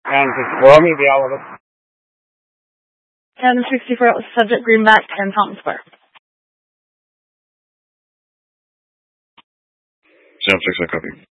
And 64, maybe all of it. 1064, subject Greenback, 10 Fountain Square. 7-6, I copy.